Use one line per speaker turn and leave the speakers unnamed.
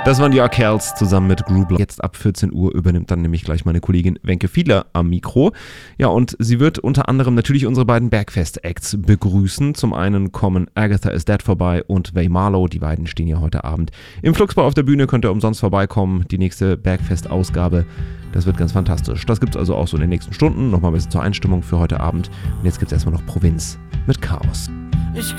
Das waren die Arkells zusammen mit Grubler. Jetzt ab 14 Uhr übernimmt dann nämlich gleich meine Kollegin Wenke Fiedler am Mikro. Ja, und sie wird unter anderem natürlich unsere beiden Bergfest-Acts begrüßen. Zum einen kommen Agatha Is Dead vorbei und Way Marlow. Die beiden stehen ja heute Abend im Fluxbar auf der Bühne. Könnt ihr umsonst vorbeikommen. Die nächste Bergfest-Ausgabe, das wird ganz fantastisch. Das gibt's also auch so in den nächsten Stunden. Nochmal ein bisschen zur Einstimmung für heute Abend. Und jetzt gibt's erstmal noch Provinz mit Chaos.